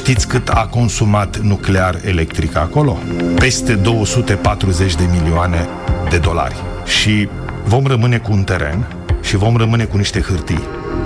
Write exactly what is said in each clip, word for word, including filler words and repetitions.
Știți cât a consumat nuclear electric acolo? Peste două sute patruzeci de milioane de dolari. Și vom rămâne cu un teren și vom rămâne cu niște hârtii.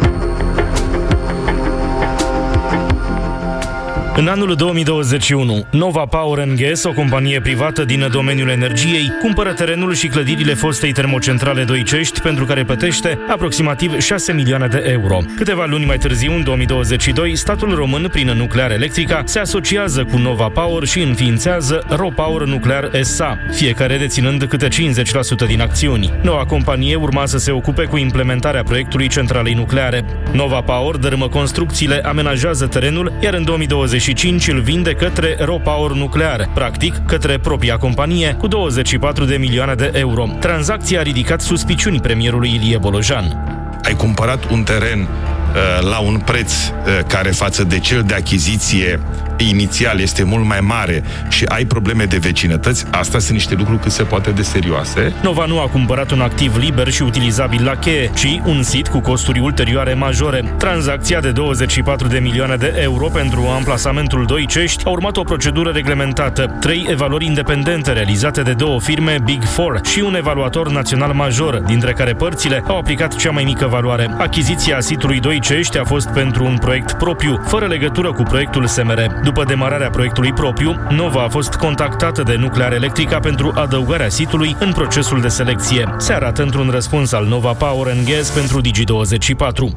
În anul două mii douăzeci și unu, Nova Power and Gas, o companie privată din domeniul energiei, cumpără terenul și clădirile fostei termocentrale Doicești, pentru care plătește aproximativ șase milioane de euro. Câteva luni mai târziu, în două mii douăzeci și doi, statul român, prin Nuclear Electrica, se asociază cu Nova Power și înființează RoPower Nuclear S A, fiecare deținând câte cincizeci la sută din acțiuni. Noua companie urma să se ocupe cu implementarea proiectului centralei nucleare. Nova Power dărâmă construcțiile, amenajează terenul, iar în două mii douăzeci și cinci îl vinde către RoPower Nuclear, practic către propria companie, cu douăzeci și patru de milioane de euro. Tranzacția a ridicat suspiciuni premierului Ilie Bolojan. Ai cumpărat un teren uh, la un preț uh, care față de cel de achiziție inițial este mult mai mare și ai probleme de vecinătăți, astea sunt niște lucruri cât se poate de serioase. Nova nu a cumpărat un activ liber și utilizabil la cheie, ci un sit cu costuri ulterioare majore. Tranzacția de douăzeci și patru de milioane de euro pentru amplasamentul Doicești a urmat o procedură reglementată, trei evaluări independente realizate de două firme Big Four și un evaluator național major, dintre care părțile au aplicat cea mai mică valoare. Achiziția sitului Doicești a fost pentru un proiect propriu, fără legătură cu proiectul S M R. După demararea proiectului propriu, Nova a fost contactată de Nuclear Electrica pentru adăugarea sitului în procesul de selecție. Se arată într-un răspuns al Nova Power and Gas pentru Digi douăzeci și patru.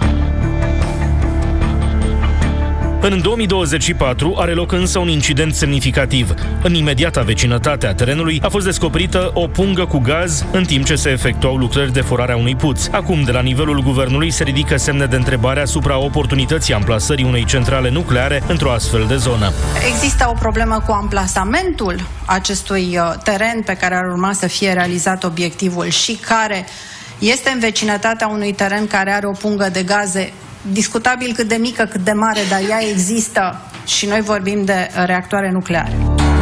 În două mii douăzeci și patru are loc însă un incident semnificativ. În imediata vecinătate a terenului a fost descoperită o pungă cu gaz în timp ce se efectuau lucrări de forare a unui puț. Acum, de la nivelul guvernului, se ridică semne de întrebare asupra oportunității amplasării unei centrale nucleare într-o astfel de zonă. Există o problemă cu amplasamentul acestui teren pe care ar urma să fie realizat obiectivul și care este în vecinătatea unui teren care are o pungă de gaze discutabil cât de mică, cât de mare, dar ea există și noi vorbim de reactoare nucleare.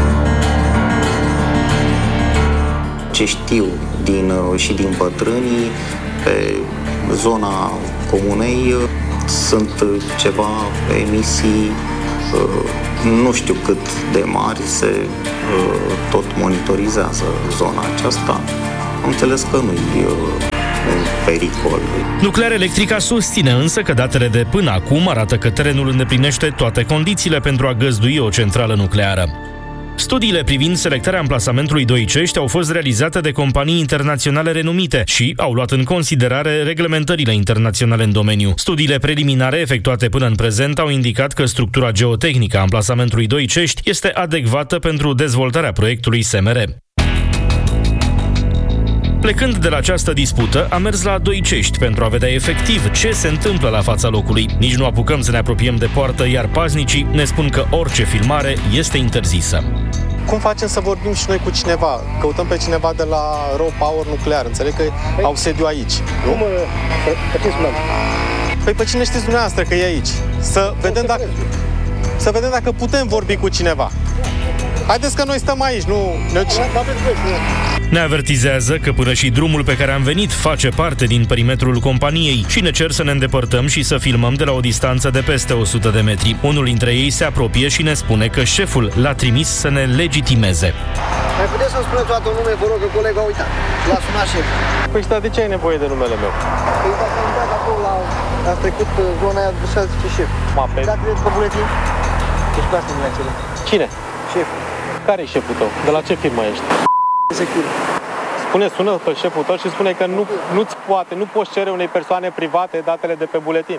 Ce știu din, și din bătrânii, pe zona comunei sunt ceva emisii, nu știu cât de mari, se tot monitorizează zona aceasta. Am înțeles că nu-i un pericol. Nuclear Electrica susține însă că datele de până acum arată că terenul îndeplinește toate condițiile pentru a găzdui o centrală nucleară. Studiile privind selectarea amplasamentului Doicești au fost realizate de companii internaționale renumite și au luat în considerare reglementările internaționale în domeniu. Studiile preliminare efectuate până în prezent au indicat că structura geotehnică a amplasamentului Doicești este adecvată pentru dezvoltarea proiectului S M R. Plecând de la această dispută, am mers la Doicești pentru a vedea efectiv ce se întâmplă la fața locului. Nici nu apucăm să ne apropiem de poartă, iar paznicii ne spun că orice filmare este interzisă. Cum facem să vorbim și noi cu cineva? Căutăm pe cineva de la RoPower Nuclear. Înțeleg că păi, au sediu aici. Cum? Pe ce spunem? Păi pe cine știți dumneavoastră că e aici? Să vedem dacă, să vedem dacă putem vorbi cu cineva. Haideți că noi stăm aici, nu... Ne avertizează că până și drumul pe care am venit face parte din perimetrul companiei și ne cer să ne îndepărtăm și să filmăm de la o distanță de peste o sută de metri. Unul dintre ei se apropie și ne spune că șeful l-a trimis să ne legitimeze. Mai puteți să-mi spuneți toată nume, vă rog, că colega a uitat. L-a sunat șeful. Păi stai, de ce ai nevoie de numele meu? Păi dacă am dat acolo la... a trecut zona aia, așa zice șef. Mape. Dacă vedeți pe buletin, deci pe astea din acele. Cine? Șeful. Care e șeful tău? De la ce firmă ești? Security. Spune, sună pe șeful tău și spune că nu, nu-ți poate, nu poți cere unei persoane private datele de pe buletin.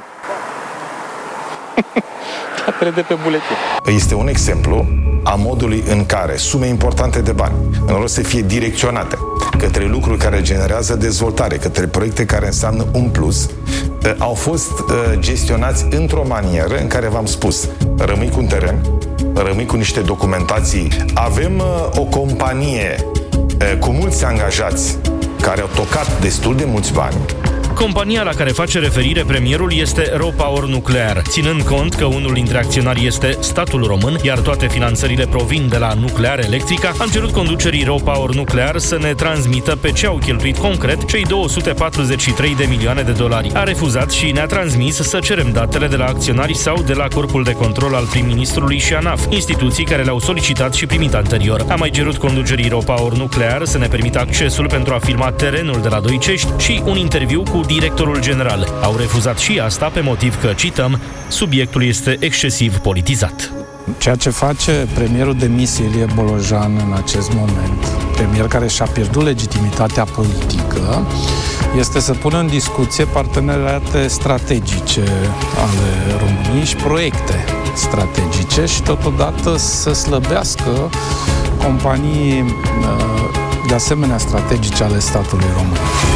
Datele de pe buletin. Este un exemplu a modului în care sume importante de bani, în loc să fie direcționate către lucruri care generează dezvoltare, către proiecte care înseamnă un plus, au fost gestionați într-o manieră în care v-am spus, rămâi cu un teren, rămâi cu niște documentații. Avem o companie cu mulți angajați care au tocat destul de mulți bani. Compania la care face referire premierul este RoPower Nuclear, ținând cont că unul dintre acționari este statul român, iar toate finanțările provin de la Nuclear Electrica. Am cerut conducerii RoPower Nuclear să ne transmită pe ce au cheltuit concret cei două sute patruzeci și trei de milioane de dolari. A refuzat și ne-a transmis să cerem datele de la acționari sau de la Corpul de Control al prim-ministrului și ANAF, instituții care le-au solicitat și primit anterior. Am mai cerut conducerii RoPower Nuclear să ne permită accesul pentru a filma terenul de la Doicești și un interviu cu directorul general. Au refuzat și asta pe motiv că, cităm, subiectul este excesiv politizat. Ceea ce face premierul demis Ilie Bolojan în acest moment, premier care și-a pierdut legitimitatea politică, este să pună în discuție parteneriate strategice ale României și proiecte strategice și totodată să slăbească companii de asemenea strategice ale statului român.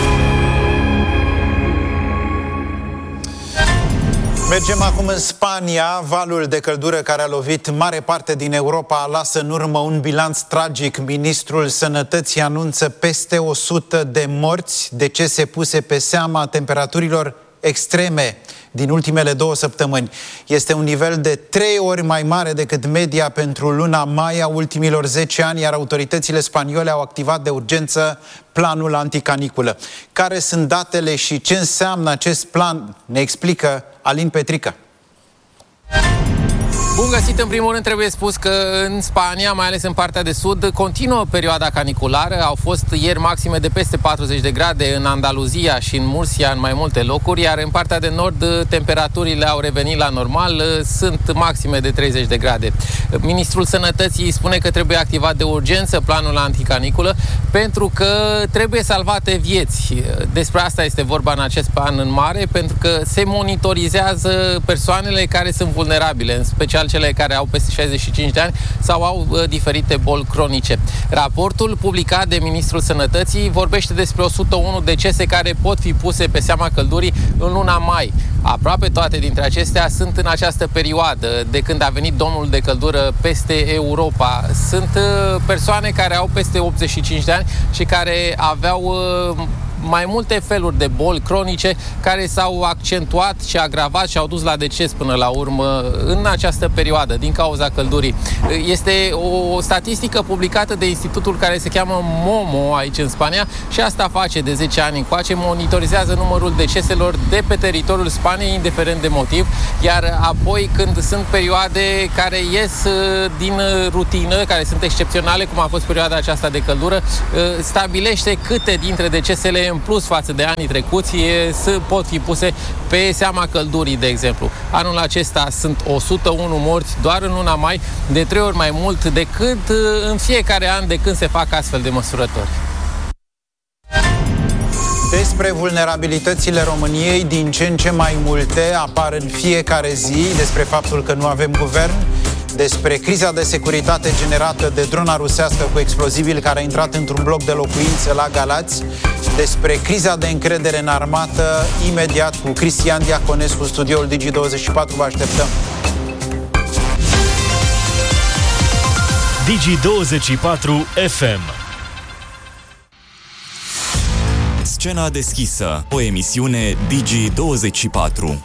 Mergem acum în Spania. Valul de căldură care a lovit mare parte din Europa lasă în urmă un bilanț tragic. Ministrul Sănătății anunță peste o sută de morți, decese puse pe seama temperaturilor extreme din ultimele două săptămâni. Este un nivel de trei ori mai mare decât media pentru luna mai a ultimilor zece ani, iar autoritățile spaniole au activat de urgență planul anticaniculă. Care sunt datele și ce înseamnă acest plan? Ne explică Alin Petrică. Bun găsit! În primul rând trebuie spus că în Spania, mai ales în partea de sud, continuă perioada caniculară. Au fost ieri maxime de peste patruzeci de grade în Andaluzia și în Murcia în mai multe locuri, iar în partea de nord temperaturile au revenit la normal, sunt maxime de treizeci de grade. Ministrul Sănătății spune că trebuie activat de urgență planul anticaniculă pentru că trebuie salvate vieți. Despre asta este vorba în acest plan în mare, pentru că se monitorizează persoanele care sunt vulnerabile, în special cele care au peste șaizeci și cinci de ani sau au uh, diferite boli cronice. Raportul publicat de Ministrul Sănătății vorbește despre o sută unu decese care pot fi puse pe seama căldurii în luna mai. Aproape toate dintre acestea sunt în această perioadă de când a venit domnul de căldură peste Europa. Sunt uh, persoane care au peste optzeci și cinci de ani și care aveau uh, mai multe feluri de boli cronice care s-au accentuat și agravat și au dus la deces până la urmă în această perioadă din cauza căldurii. Este o statistică publicată de institutul care se cheamă MOMO aici în Spania și asta face de zece ani încoace, monitorizează numărul deceselor de pe teritoriul Spaniei, indiferent de motiv, iar apoi când sunt perioade care ies din rutină, care sunt excepționale, cum a fost perioada aceasta de căldură, stabilește câte dintre decesele în plus față de anii trecuți să pot fi puse pe seama căldurii, de exemplu. Anul acesta sunt o sută unu morți doar în luna mai, de trei ori mai mult decât în fiecare an de când se fac astfel de măsurători. Despre vulnerabilitățile României, din ce în ce mai multe apar în fiecare zi, despre faptul că nu avem guvern, despre criza de securitate generată de drona rusească cu explozibili care a intrat într-un bloc de locuințe la Galați, despre criza de încredere în armată, imediat cu Cristian Diaconescu, studioul Digi douăzeci și patru, vă așteptăm. Digi douăzeci și patru F M. Scena deschisă, o emisiune Digi douăzeci și patru.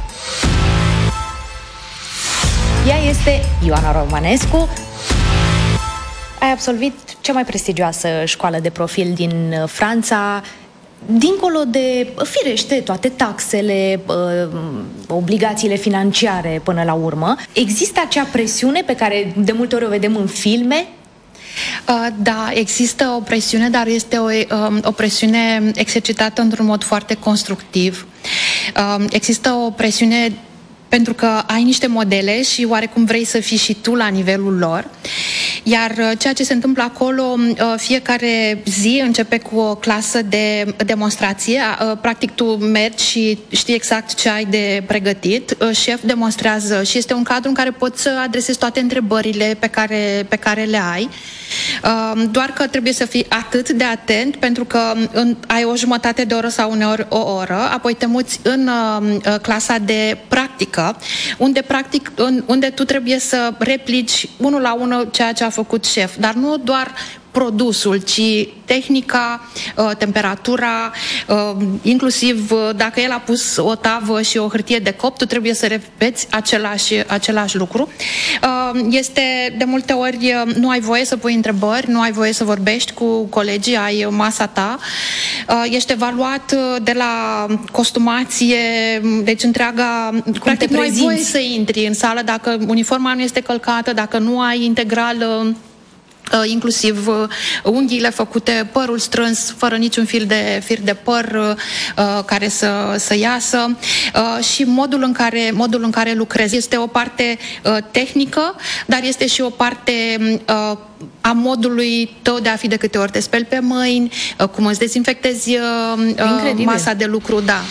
Ea este Ioana Romanescu. Ai absolvit cea mai prestigioasă școală de profil din Franța. Dincolo de, firește, toate taxele, obligațiile financiare până la urmă, există acea presiune pe care de multe ori o vedem în filme? Da, există o presiune, dar este o, o presiune exercitată într-un mod foarte constructiv. Există o presiune pentru că ai niște modele și oarecum vrei să fii și tu la nivelul lor. Iar ceea ce se întâmplă acolo, fiecare zi începe cu o clasă de demonstrație. Practic tu mergi și știi exact ce ai de pregătit. Șef demonstrează și este un cadru în care poți să adresezi toate întrebările pe care, pe care le ai. Doar că trebuie să fii atât de atent pentru că ai o jumătate de oră sau uneori o oră, apoi te muți în clasa de practică, unde, practic, unde tu trebuie să replici unul la unul ceea ce a făcut șef, dar nu doar produsul, ci tehnica, temperatura, inclusiv dacă el a pus o tavă și o hârtie de copt, tu trebuie să repeți același, același lucru. Este de multe ori, nu ai voie să pui întrebări, nu ai voie să vorbești cu colegii, ai masa ta. Ești evaluat de la costumație, deci întreaga... Cum practic nu ai voie să intri în sală dacă uniforma nu este călcată, dacă nu ai integral inclusiv unghiile făcute, părul strâns, fără niciun fir de, fir de păr uh, care să, să iasă uh, și modul în care, modul în care lucrezi. Este o parte uh, tehnică, dar este și o parte uh, a modului tău de a fi de câte ori te speli pe mâini, uh, cum îți dezinfectezi uh, masa de lucru, da.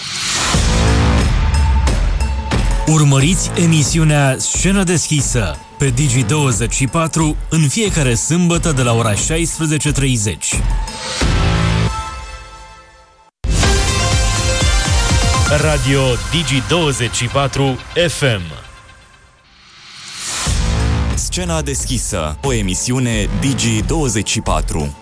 Urmăriți emisiunea Scenă deschisă pe Digi douăzeci și patru în fiecare sâmbătă de la ora șaisprezece treizeci. Radio Digi douăzeci și patru F M. Scena deschisă, o emisiune Digi douăzeci și patru.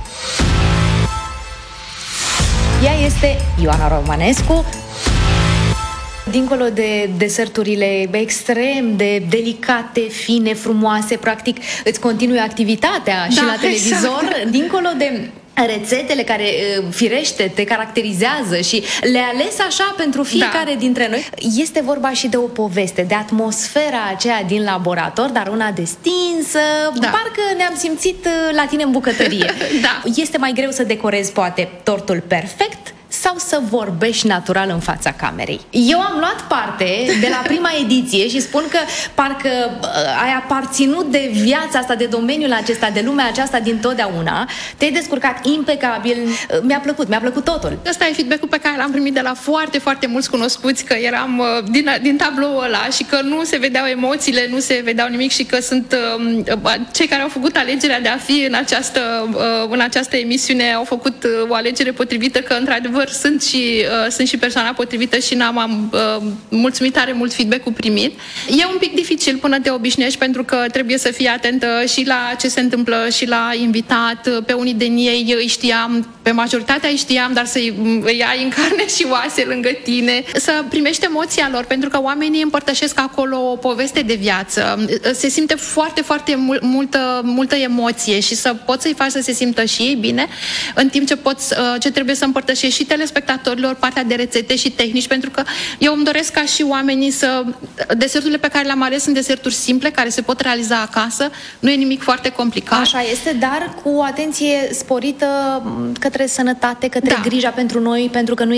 Ea este Ioana Romanescu. Dincolo de deserturile extrem de delicate, fine, frumoase, practic îți continui activitatea și da, la televizor, exact. Dincolo de rețetele care, firește, te caracterizează și le-ai ales așa pentru fiecare da. dintre noi. Este vorba și de o poveste, de atmosfera aceea din laborator, dar una destinsă, da. parcă ne-am simțit la tine în bucătărie. Da. Este mai greu să decorezi, poate, tortul perfect sau să vorbești natural în fața camerei? Eu am luat parte de la prima ediție și spun că parcă uh, ai aparținut de viața asta, de domeniul acesta, de lumea aceasta din totdeauna. Te-ai descurcat impecabil. Uh, mi-a plăcut, mi-a plăcut totul. Ăsta e feedback-ul pe care l-am primit de la foarte, foarte mulți cunoscuți, că eram uh, din, din tabloul ăla și că nu se vedeau emoțiile, nu se vedeau nimic și că sunt uh, cei care au făcut alegerea de a fi în această, uh, în această emisiune au făcut uh, o alegere potrivită, că într-adevăr sunt și, uh, sunt și persoana potrivită și n-am am, uh, mulțumit tare mult feedback-ul primit. E un pic dificil până te obișnuiești, pentru că trebuie să fii atentă și la ce se întâmplă și la invitat. Pe unii din ei îi știam, pe majoritatea îi știam, dar să-i ai în carne și oase lângă tine, să primești emoția lor, pentru că oamenii împărtășesc acolo o poveste de viață. Se simte foarte, foarte mul- multă, multă emoție și să poți să-i faci să se simtă și ei bine, în timp ce, poți, ce trebuie să împărtășești și telespectatorilor partea de rețete și tehnici, pentru că eu îmi doresc ca și oamenii să... Deserturile pe care le-am ales sunt deserturi simple, care se pot realiza acasă, nu e nimic foarte complicat. Așa este, dar cu atenție sporită către sănătate, către da. grija pentru noi, pentru că nu